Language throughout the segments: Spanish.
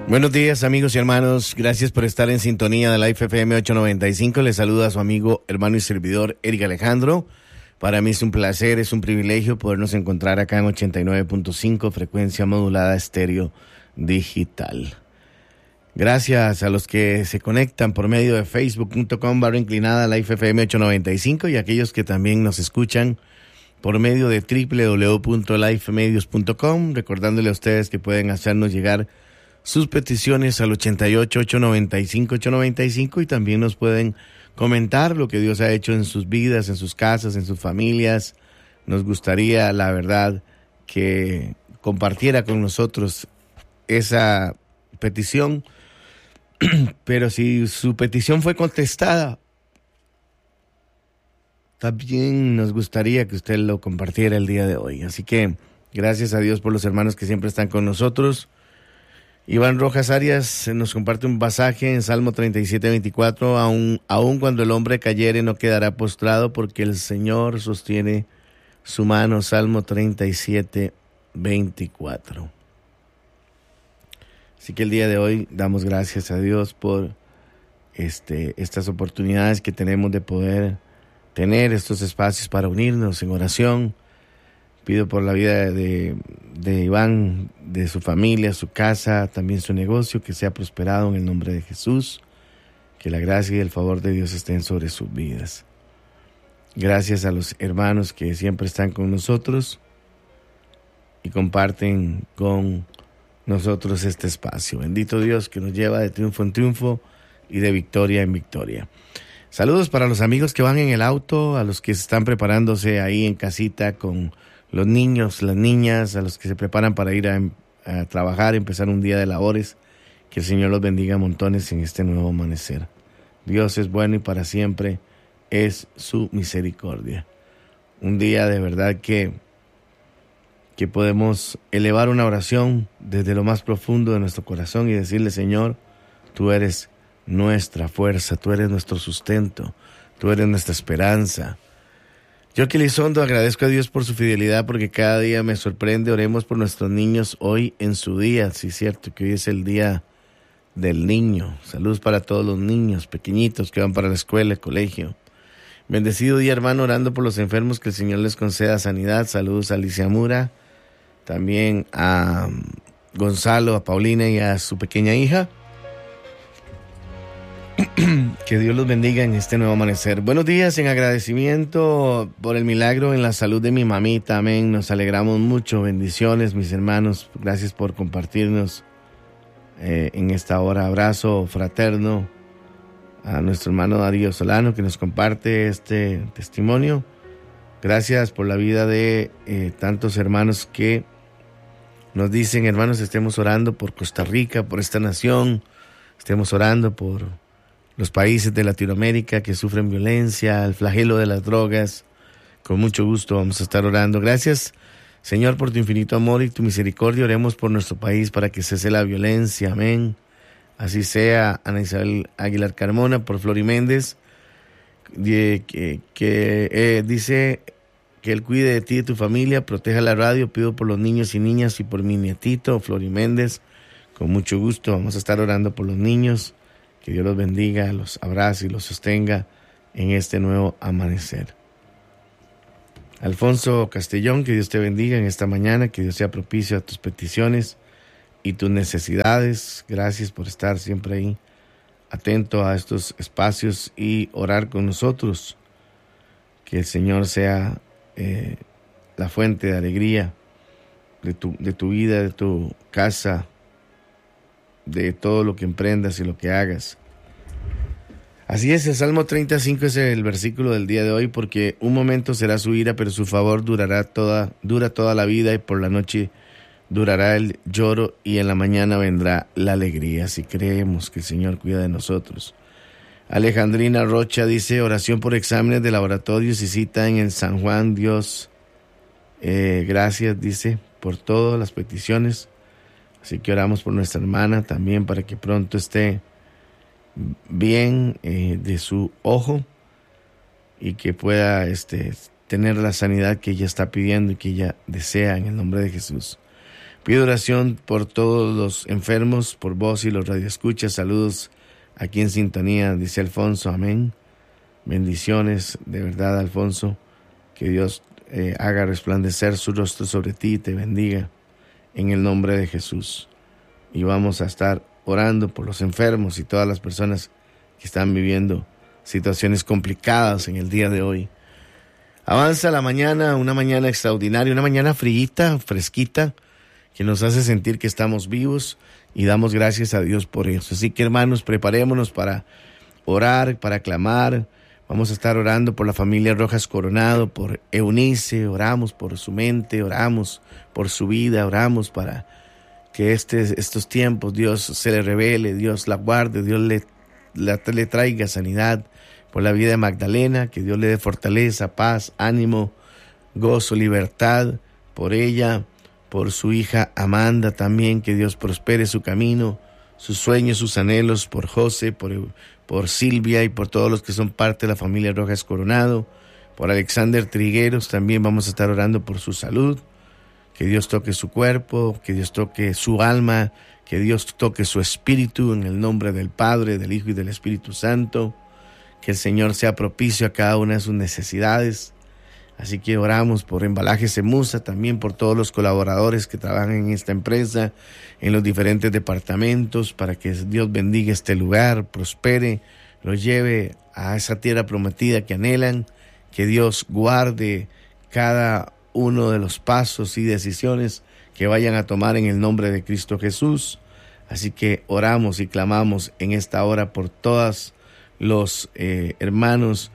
Buenos días, amigos y hermanos. Gracias por estar en sintonía de Life FM 895. Les saluda a su amigo, hermano y servidor, Eric Alejandro. Para mí es un placer, es un privilegio podernos encontrar acá en 89.5, frecuencia modulada estéreo digital. Gracias a los que se conectan por medio de facebook.com/inclinada Life FM 895 y aquellos que también nos escuchan por medio de www.lifemedios.com, recordándole a ustedes que pueden hacernos llegar sus peticiones al 88-895-895 y también nos pueden comentar lo que Dios ha hecho en sus vidas, en sus casas, en sus familias. Nos gustaría, la verdad, que compartiera con nosotros esa petición, pero si su petición fue contestada, también nos gustaría que usted lo compartiera el día de hoy. Así que gracias a Dios por los hermanos que siempre están con nosotros. Iván Rojas Arias nos comparte un pasaje en Salmo 37:24. Aun cuando el hombre cayere no quedará postrado, porque el Señor sostiene su mano. Salmo 37:24. Así que el día de hoy damos gracias a Dios por estas oportunidades que tenemos de poder tener estos espacios para unirnos en oración. Pido por la vida de Iván, de su familia, su casa, también su negocio, que sea prosperado en el nombre de Jesús. Que la gracia y el favor de Dios estén sobre sus vidas. Gracias a los hermanos que siempre están con nosotros y comparten con nosotros este espacio. Bendito Dios que nos lleva de triunfo en triunfo y de victoria en victoria. Saludos para los amigos que van en el auto, a los que están preparándose ahí en casita con los niños, las niñas, a los que se preparan para ir a trabajar, empezar un día de labores. Que el Señor los bendiga montones en este nuevo amanecer. Dios es bueno y para siempre es su misericordia. Un día de verdad que podemos elevar una oración desde lo más profundo de nuestro corazón y decirle: Señor, tú eres nuestra fuerza, tú eres nuestro sustento, tú eres nuestra esperanza. Yo, Elizondo, agradezco a Dios por su fidelidad, porque cada día me sorprende. Oremos por nuestros niños hoy en su día. Sí, es cierto que hoy es el día del niño. Saludos para todos los niños pequeñitos que van para la escuela, el colegio. Bendecido día, hermano, orando por los enfermos, que el Señor les conceda sanidad. Saludos a Alicia Mura, también a Gonzalo, a Paulina y a su pequeña hija. Que Dios los bendiga en este nuevo amanecer. Buenos días, en agradecimiento por el milagro en la salud de mi mamita. Amén. Nos alegramos mucho. Bendiciones, mis hermanos. Gracias por compartirnos en esta hora. Abrazo fraterno a nuestro hermano Darío Solano, que nos comparte este testimonio. Gracias por la vida de tantos hermanos que nos dicen: hermanos, estemos orando por Costa Rica, por esta nación. Estemos orando por los países de Latinoamérica que sufren violencia, el flagelo de las drogas. Con mucho gusto vamos a estar orando. Gracias, Señor, por tu infinito amor y tu misericordia. Oremos por nuestro país para que cese la violencia. Amén. Así sea. Ana Isabel Aguilar Carmona, por Flori Méndez, que dice que Él cuide de ti y de tu familia, proteja la radio. Pido por los niños y niñas y por mi nietito, Flori Méndez. Con mucho gusto vamos a estar orando por los niños. Que Dios los bendiga, los abrace y los sostenga en este nuevo amanecer. Alfonso Castellón, que Dios te bendiga en esta mañana, que Dios sea propicio a tus peticiones y tus necesidades. Gracias por estar siempre ahí, atento a estos espacios y orar con nosotros. Que el Señor sea la fuente de alegría de tu vida, de tu casa, de todo lo que emprendas y lo que hagas. Así es, el Salmo 35 es el versículo del día de hoy, porque un momento será su ira, pero su favor dura toda la vida, y por la noche durará el lloro y en la mañana vendrá la alegría. Si creemos que el Señor cuida de nosotros. Alejandrina Rocha dice: oración por exámenes de laboratorios y cita en el San Juan. Dios, gracias, dice, por todas las peticiones. Así que oramos por nuestra hermana también, para que pronto esté bien de su ojo y que pueda tener la sanidad que ella está pidiendo y que ella desea, en el nombre de Jesús. Pido oración por todos los enfermos, por vos y los radioescuchas. Saludos aquí en sintonía, dice Alfonso, amén. Bendiciones, de verdad, Alfonso. Que Dios haga resplandecer su rostro sobre ti y te bendiga en el nombre de Jesús. Y vamos a estar orando por los enfermos y todas las personas que están viviendo situaciones complicadas en el día de hoy. Avanza la mañana, una mañana extraordinaria, una mañana fríita, fresquita, que nos hace sentir que estamos vivos y damos gracias a Dios por eso. Así que, hermanos, preparémonos para orar, para clamar. Vamos a estar orando por la familia Rojas Coronado, por Eunice, oramos por su mente, oramos por su vida, oramos para que estos tiempos Dios se le revele, Dios la guarde, Dios le traiga sanidad. Por la vida de Magdalena, que Dios le dé fortaleza, paz, ánimo, gozo, libertad por ella, por su hija Amanda también, que Dios prospere su camino, sus sueños, sus anhelos, por José, por Silvia y por todos los que son parte de la familia Rojas Coronado, por Alexander Trigueros, también vamos a estar orando por su salud, que Dios toque su cuerpo, que Dios toque su alma, que Dios toque su espíritu en el nombre del Padre, del Hijo y del Espíritu Santo. Que el Señor sea propicio a cada una de sus necesidades. Así que oramos por Embalajes Emusa, también por todos los colaboradores que trabajan en esta empresa, en los diferentes departamentos, para que Dios bendiga este lugar, prospere, los lleve a esa tierra prometida que anhelan, que Dios guarde cada uno de los pasos y decisiones que vayan a tomar en el nombre de Cristo Jesús. Así que oramos y clamamos en esta hora por todas los hermanos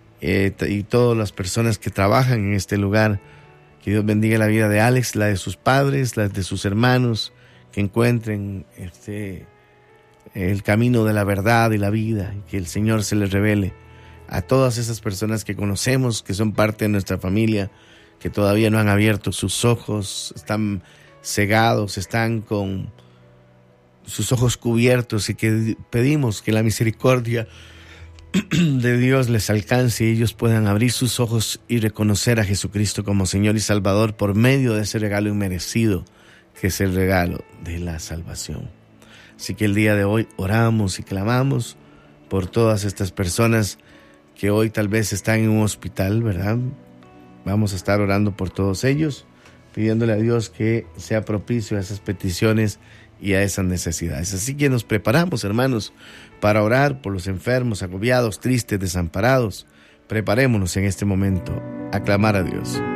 y todas las personas que trabajan en este lugar. Que Dios bendiga la vida de Alex, la de sus padres, la de sus hermanos, que encuentren el camino de la verdad y la vida, y que el Señor se les revele a todas esas personas que conocemos, que son parte de nuestra familia, que todavía no han abierto sus ojos, están cegados, están con sus ojos cubiertos, y que pedimos que la misericordia de Dios les alcance y ellos puedan abrir sus ojos y reconocer a Jesucristo como Señor y Salvador por medio de ese regalo inmerecido que es el regalo de la salvación. Así que el día de hoy oramos y clamamos por todas estas personas que hoy tal vez están en un hospital, ¿verdad? Vamos a estar orando por todos ellos, pidiéndole a Dios que sea propicio a esas peticiones y a esas necesidades. Así que nos preparamos, hermanos, para orar por los enfermos, agobiados, tristes, desamparados. Preparémonos en este momento a clamar a Dios.